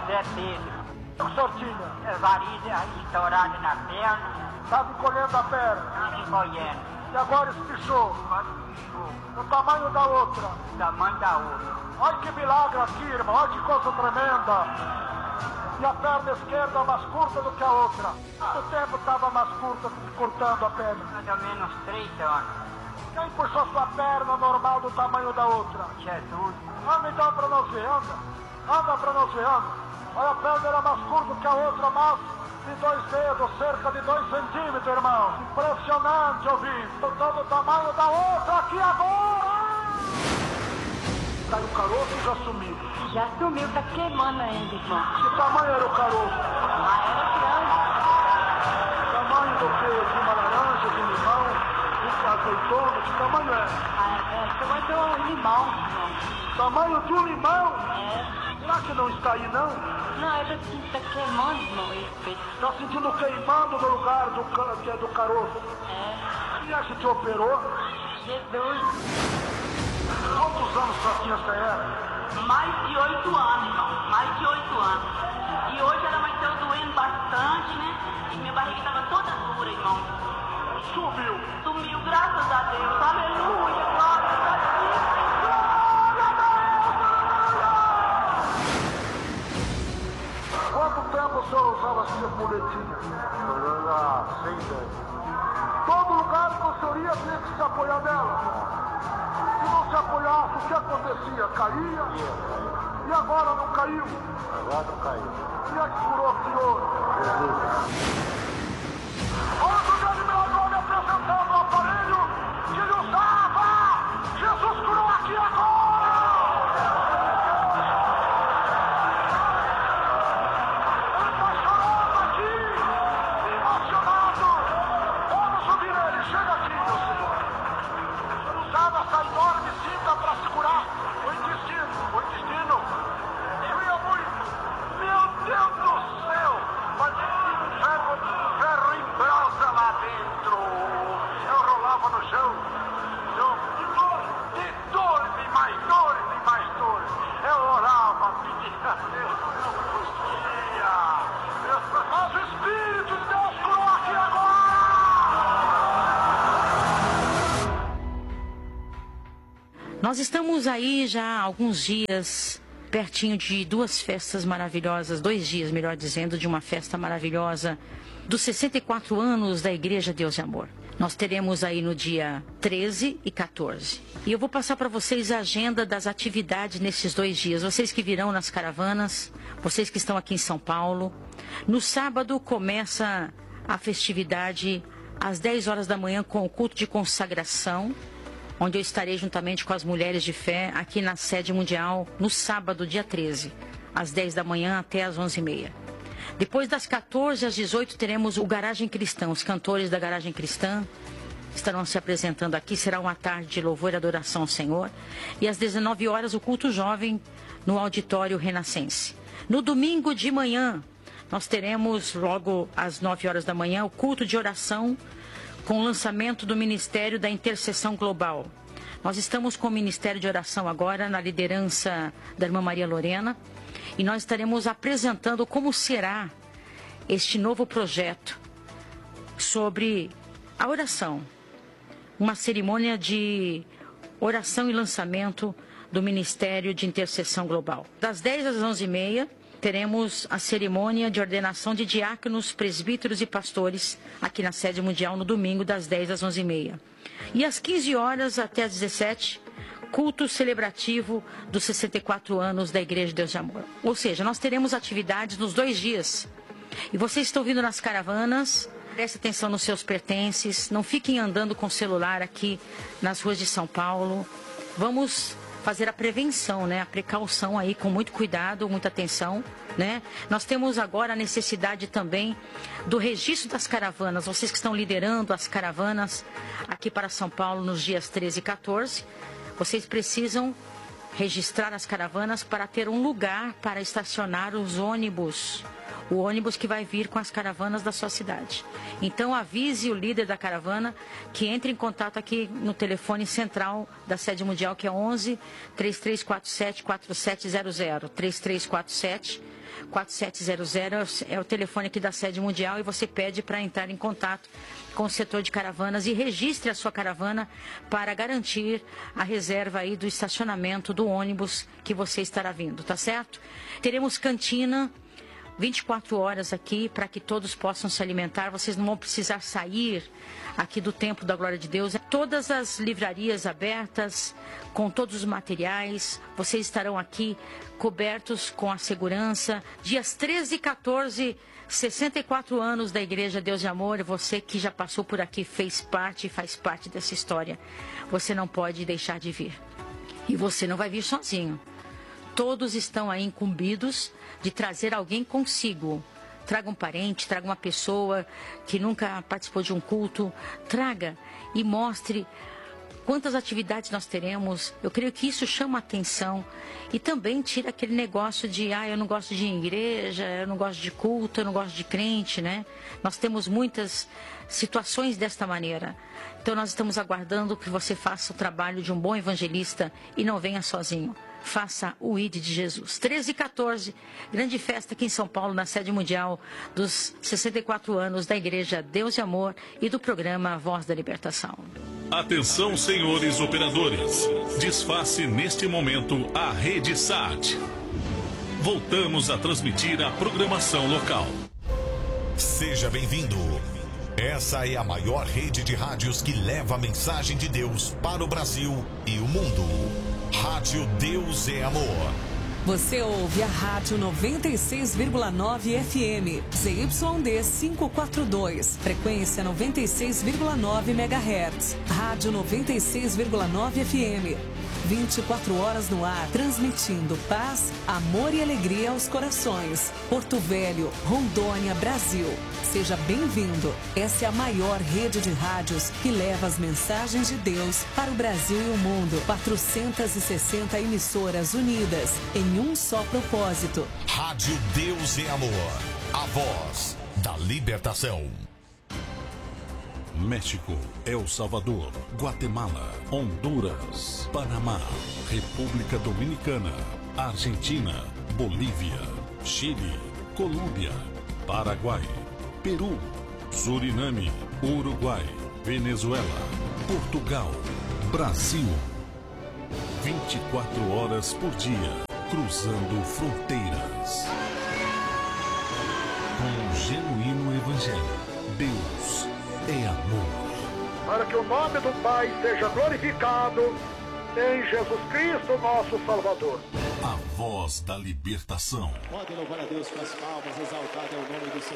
Zé Pedro. O que o senhor tinha? Varize estourada na perna. Estava encolhendo a perna. Estava encolhendo. E agora espichou. Quase pichou. O tamanho da outra. O tamanho da outra. Olha que milagre aqui, irmão. Olha que coisa tremenda. E a perna esquerda mais curta do que a outra. Quanto tempo estava mais curta, cortando a perna? Mais ou menos 3 anos. Quem puxou sua perna normal do tamanho da outra? Jesus. Anda então pra nós ver, anda. Anda pra nós ver, anda. Olha, a perna era mais curta que a outra, mas de 2 dedos, cerca de 2 centímetros, irmão. Impressionante, ouvinte. Todo o tamanho da outra aqui agora. Caiu o caroço e já sumiu. Já sumiu, tá queimando ainda, irmão. Que tamanho era o caroço? Ah, era grande. Tamanho do quê? De uma laranja, de limão, de azeitona, que tamanho é? Tamanho do limão, irmão. Tamanho de um limão? É. Será que não está aí, não? Não, ele tá queimando, irmão, esse. Está sentindo queimando no lugar que é do caroço? É. Quem é que te operou? Jesus. Quantos anos só tinha essa época? Mais de 8 anos, irmão. Mais de 8 anos. E hoje ela amanheceu doendo bastante, né? E minha barriga estava toda dura, irmão. Sumiu. Sumiu, graças a Deus. Aleluia, glória a Deus. Quanto tempo o senhor usava essa muletinha? Há 6 anos. Todo lugar que o senhor ia tinha que se apoiar nela. Se não se apoiasse, o que acontecia? Caía? E agora não caiu? Agora não caiu. Quem é que curou o senhor? Jesus. Olha o grande milagrone apresentando o aparelho que ele usava! Jesus curou aqui agora! Ele está chorando aqui! Emocionado! Vamos subir ele! Chega aqui, meu senhor! Ele usava essa enorme cinta para segurar o intestino! O intestino doía muito! Meu Deus do céu! Mas ferro em brasa lá dentro! Eu rolava no chão! De dor, e mais dor, e mais dor! Eu orava, pedia a Deus, eu não conseguia! Mas o Espírito de Deus curou aqui agora! Nós estamos aí já há alguns dias, pertinho de 2 festas maravilhosas, 2 dias, melhor dizendo, de uma festa maravilhosa dos 64 anos da Igreja Deus de Amor. Nós teremos aí no dia 13 e 14. E eu vou passar para vocês a agenda das atividades nesses 2 dias. Vocês que virão nas caravanas, vocês que estão aqui em São Paulo. No sábado começa a festividade às 10 horas da manhã com o culto de consagração, onde eu estarei juntamente com as mulheres de fé aqui na sede mundial no sábado, dia 13, às 10 da manhã até às 11h30. Depois das 14 às 18 teremos o Garagem Cristã. Os cantores da Garagem Cristã estarão se apresentando aqui. Será uma tarde de louvor e adoração ao Senhor. E às 19 horas o culto jovem no Auditório Renascense. No domingo de manhã nós teremos logo às 9 horas da manhã o culto de oração com o lançamento do Ministério da Intercessão Global. Nós estamos com o Ministério de Oração agora na liderança da irmã Maria Lorena. E nós estaremos apresentando como será este novo projeto sobre a oração. Uma cerimônia de oração e lançamento do Ministério de Intercessão Global. Das 10 às 11h30, teremos a cerimônia de ordenação de diáconos, presbíteros e pastores aqui na sede mundial no domingo, das 10 às 11h30. E às 15 horas até às 17h, culto celebrativo dos 64 anos da Igreja de Deus de Amor. Ou seja, nós teremos atividades nos 2 dias. E vocês estão vindo nas caravanas, prestem atenção nos seus pertences, não fiquem andando com o celular aqui nas ruas de São Paulo. Vamos fazer a prevenção, né? A precaução aí com muito cuidado, muita atenção, né? Nós temos agora a necessidade também do registro das caravanas. Vocês que estão liderando as caravanas aqui para São Paulo nos dias 13 e 14, vocês precisam registrar as caravanas para ter um lugar para estacionar os ônibus. O ônibus que vai vir com as caravanas da sua cidade. Então avise o líder da caravana que entre em contato aqui no telefone central da sede mundial, que é 11 3347 4700, 3347 4700 é o telefone aqui da sede mundial, e você pede para entrar em contato com o setor de caravanas e registre a sua caravana para garantir a reserva aí do estacionamento do ônibus que você estará vindo, tá certo? Teremos cantina 24 horas aqui para que todos possam se alimentar. Vocês não vão precisar sair aqui do Templo da Glória de Deus. Todas as livrarias abertas, com todos os materiais. Vocês estarão aqui cobertos com a segurança. Dias 13 e 14, 64 anos da Igreja Deus de Amor. Você que já passou por aqui, fez parte e faz parte dessa história. Você não pode deixar de vir. E você não vai vir sozinho. Todos estão aí incumbidos de trazer alguém consigo. Traga um parente, traga uma pessoa que nunca participou de um culto. Traga e mostre quantas atividades nós teremos. Eu creio que isso chama a atenção. E também tira aquele negócio de, eu não gosto de igreja, eu não gosto de culto, eu não gosto de crente, né? Nós temos muitas situações desta maneira. Então nós estamos aguardando que você faça o trabalho de um bom evangelista e não venha sozinho. Faça o ID de Jesus. 13 e 14, grande festa aqui em São Paulo, na sede mundial dos 64 anos da Igreja Deus de Amor e do programa Voz da Libertação. Atenção, senhores operadores. Desface neste momento a rede SAT. Voltamos a transmitir a programação local. Seja bem-vindo. Essa é a maior rede de rádios que leva a mensagem de Deus para o Brasil e o mundo. Rádio Deus é Amor. Você ouve a Rádio 96,9 FM, ZYD 542, frequência 96,9 MHz. Rádio 96,9 FM, 24 horas no ar, transmitindo paz, amor e alegria aos corações. Porto Velho, Rondônia, Brasil. Seja bem-vindo. Essa é a maior rede de rádios que leva as mensagens de Deus para o Brasil e o mundo. 460 emissoras unidas em um só propósito. Rádio Deus é Amor. A voz da libertação. México, El Salvador, Guatemala, Honduras, Panamá, República Dominicana, Argentina, Bolívia, Chile, Colômbia, Paraguai, Peru, Suriname, Uruguai, Venezuela, Portugal, Brasil. 24 horas por dia, cruzando fronteiras. Com o genuíno evangelho, Deus é amor. Para que o nome do Pai seja glorificado em Jesus Cristo, nosso Salvador. A voz da libertação. Pode louvar a Deus com as palmas, exaltado é o nome do Senhor.